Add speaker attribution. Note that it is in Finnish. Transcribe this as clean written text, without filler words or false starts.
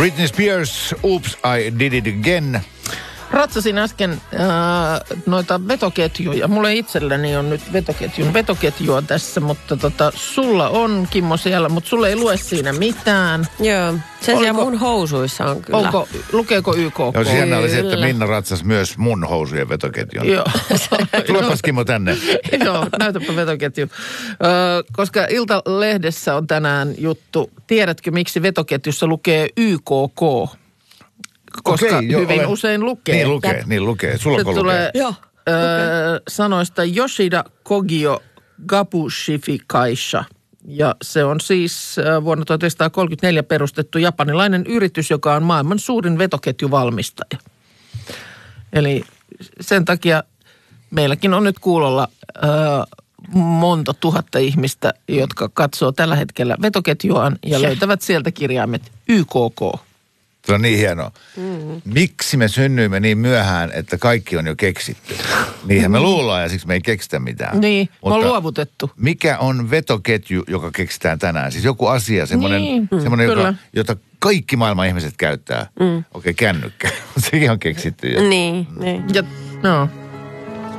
Speaker 1: Britney Spears, Oops, I Did It Again.
Speaker 2: Ratsasin äsken noita vetoketjuja. Mulle itselleni on nyt vetoketjua tässä, mutta sulla on, Kimmo, siellä, mutta sulle ei lue siinä mitään.
Speaker 3: Joo, se siellä mun housuissa on kyllä.
Speaker 2: Lukeeko YKK?
Speaker 1: Joo, siinä oli se, että Minna ratsasi myös mun housujen vetoketjun.
Speaker 2: Joo.
Speaker 1: Tulepas, Kimmo, tänne.
Speaker 2: Joo, näytäpä vetoketju. Koska Ilta-lehdessä on tänään juttu, tiedätkö miksi vetoketjussa lukee YKK? Koska hyvin usein lukee.
Speaker 1: Niin lukee. Sulla
Speaker 2: se tulee sanoista Yoshida Kogyo Gabushifikaisha. Ja se on siis vuonna 1934 perustettu japanilainen yritys, joka on maailman suurin vetoketjuvalmistaja. Eli sen takia meilläkin on nyt kuulolla monta tuhatta ihmistä, jotka katsoo tällä hetkellä vetoketjuaan ja löytävät sieltä kirjaimet YKK.
Speaker 1: Se on niin hienoa. Miksi me synnyimme niin myöhään, että kaikki on jo keksitty? Niinhän me luullaan ja siksi me ei keksitä mitään.
Speaker 2: Niin, me on luovutettu.
Speaker 1: Mikä on vetoketju, joka keksitään tänään? Siis joku asia, semmoinen jota kaikki maailman ihmiset käyttää. Okei, kännykkä. Sekin on keksitty jo.
Speaker 3: Niin.
Speaker 2: Ja, no.